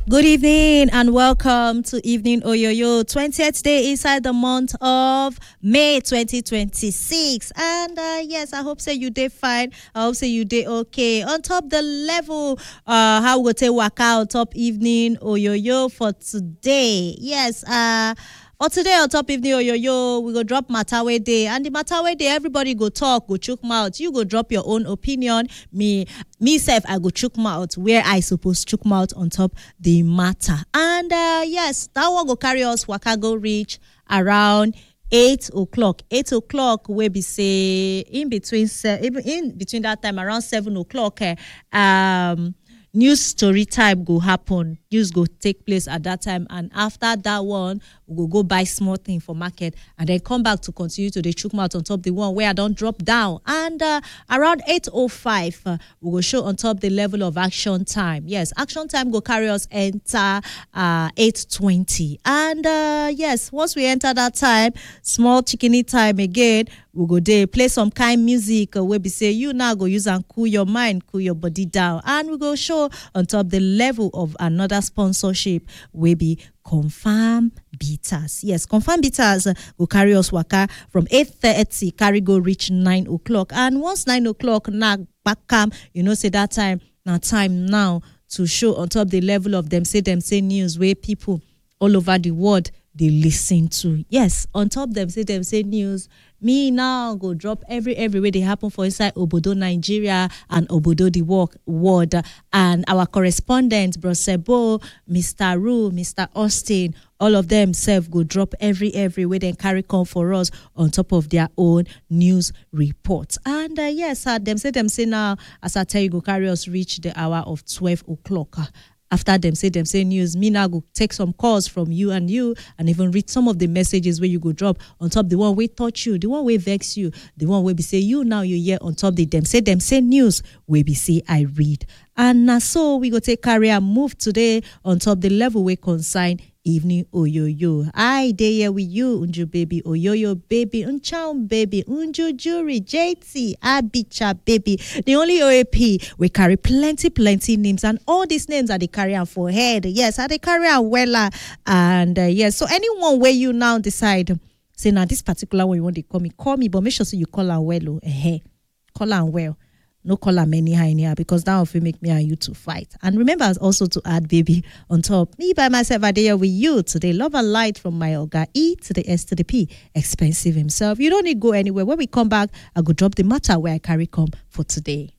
Good evening and welcome to Evening Oyoyo, 20th day inside the month of May 2026. And yes, I hope say you did fine. I hope say you did okay. On top the level, how we go take waka on top Evening Oyoyo for today. Yes, for today on top Evening Oyoyo, we go drop Matawe Day. And the Matawe Day, everybody go talk, go chook mouth. You go drop your own opinion. Me self, I go chook mouth where I suppose chook mouth on top the matter. And yes, that one go carry us waka go reach around 8 o'clock. 8 o'clock we be say in between that time around 7 o'clock. News story time go happen. News go take place at that time, and after that one, we will go buy small thing for market, and then come back to continue to the chook mouth on top the one where I don't drop down. And around 8:05, we will show on top the level of action time. Yes, action time go carry us enter 8:20, and yes, once we enter that time, small chickeny time again. We go there, play some kind music where we say you now go use and cool your mind, cool your body down, and we go show on top the level of another sponsorship will be Confirm Bitters. Yes, Confirm Bitters will carry us waka from 8:30, carry go reach 9 o'clock, and once 9 o'clock now back come, say that time now to show on top the level of them say news where people all over the world they listen to. Yes, on top them say news. Me now go drop every way they happen for inside Obodo, Nigeria, and Obodo the world. And our correspondent, Bro Sebo, Mr. Ru, Mr. Austin, all of them self go drop every way they carry come for us on top of their own news reports. And yes, them say now, as I tell you, go carry us reach the hour of 12 o'clock. After them say news, me now go take some calls from you, and even read some of the messages where you go drop on top the one we touch you, the one we vex you, the one where be say you now you hear on top the them say news where be say I read. And now so we go take carry and move today on top the level we consign Evening Oyoyo. I dey here with you, Unju baby, Oyoyo baby, Unchow baby, Unju Jury, JT, Abicha baby. The only OAP we carry plenty names, and all these names are they carry on for head. Yes, are they carry on well. And yes, so anyone where you now decide, say now this particular one you want to call me, but make sure so you call her well. Call her well. No call her anyhow, because that will make me and you to fight. And remember also to add baby on top. Me by myself, I there with you today. Love and light from my Oga E to the S to the P. Expensive himself. You don't need to go anywhere. When we come back, I go drop the matter where I carry come for today.